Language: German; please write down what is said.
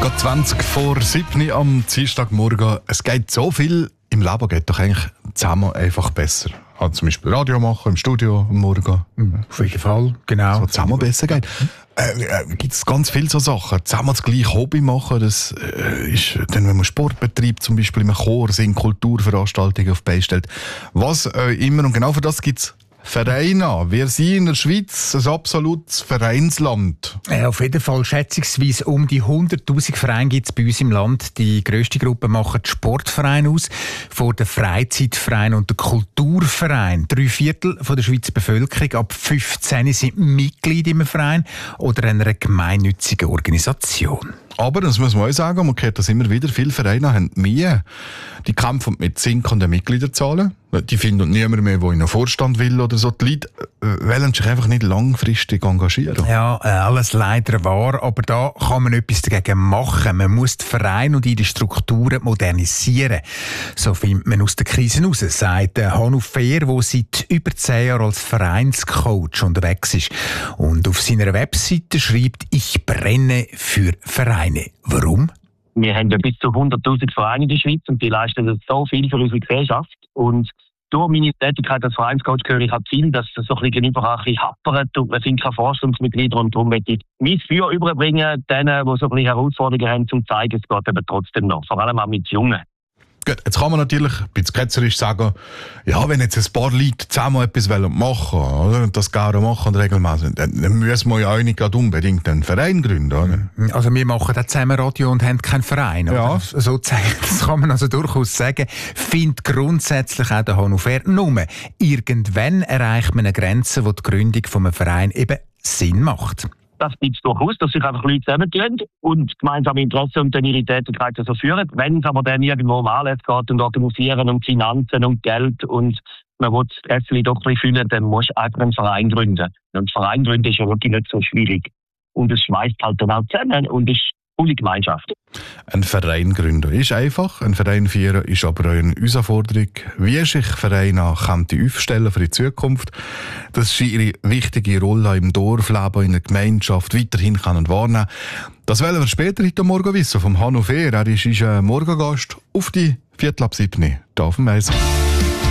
Gerade 20 vor 7 am Dienstagmorgen. Es geht so viel im Leben, geht doch eigentlich zusammen einfach besser. Also zum Beispiel Radio machen, im Studio am Morgen. Auf jeden Fall, genau. So zusammen besser geht. Gibt es ganz viele so Sachen. Zusammen das gleiche Hobby machen, das ist dann, wenn man Sport betreibt, zum Beispiel im Chor, sind Kulturveranstaltungen auf die Beine stellt. Was immer, und genau für das gibt es Vereine. Wir sind in der Schweiz ein absolutes Vereinsland. Ja, auf jeden Fall schätzungsweise um die 100'000 Vereine gibt es bei uns im Land. Die grösste Gruppe machen die Sportvereine aus, vor den Freizeitvereinen und den Kulturvereinen. 3/4 der Schweizer Bevölkerung ab 15 sind Mitglied im Verein oder einer gemeinnützigen Organisation. Aber, das muss man auch sagen, man hört das immer wieder, viele Vereine haben Mühe. Die kämpfen mit sinkenden Mitgliederzahlen. Die finden niemand mehr, der in einen Vorstand will oder so. Die Leute wollen sich einfach nicht langfristig engagieren. Ja, alles leider wahr, aber da kann man etwas dagegen machen. Man muss die Vereine und ihre Strukturen modernisieren. So findet man aus der Krise raus, sagt Hanno Fehr, der seit über 10 Jahren als Vereinscoach unterwegs ist. Und auf seiner Webseite schreibt, ich brenne für Vereine. Warum? Wir haben ja bis zu 100'000 Vereine in der Schweiz und die leisten so viel für unsere Gesellschaft. Und durch meine Tätigkeit als Vereinscoach höre ich halt viel, dass es so ein bisschen einfach happert und wir sind keine Forschungsmitglieder und darum möchte ich mein Feuer überbringen, denen, die so ein bisschen Herausforderungen haben, zum zeigen, es geht eben trotzdem noch, vor allem auch mit Jungen. Gut, jetzt kann man natürlich ein bisschen ketzerisch sagen, ja, wenn jetzt ein paar Leute zusammen etwas machen wollen, und das gerne machen und regelmäßig, dann müssen wir ja auch nicht unbedingt einen Verein gründen. Oder? Also wir machen da zusammen Radio und haben keinen Verein. Ja. Das kann man also durchaus sagen. Findet grundsätzlich auch der Hanno Fehr. Nur, irgendwann erreicht man eine Grenze, wo die Gründung von einem Verein eben Sinn macht. Das gibt es durchaus, dass sich einfach Leute zusammentun und gemeinsame Interessen und dann ihre Tätigkeit so führen. Wenn es aber dann irgendwo um Anlässe geht und organisieren und Finanzen und Geld und man will das Gästchen doch ein bisschen füllen, dann muss du einfach einen Verein gründen. Und Verein gründen ist ja wirklich nicht so schwierig. Und es schweißt halt dann auch zusammen und ist coole Gemeinschaft. Ein Verein gründen ist einfach, ein Verein führen ist aber auch eine Herausforderung. Wie sich Vereine aufstellen für die Zukunft, dass sie ihre wichtige Rolle im Dorfleben, in der Gemeinschaft weiterhin wahrnehmen können. Das wollen wir später heute Morgen wissen vom Hanno Fehr. Er ist unser Morgengast auf die 7:15 hier auf dem Eis.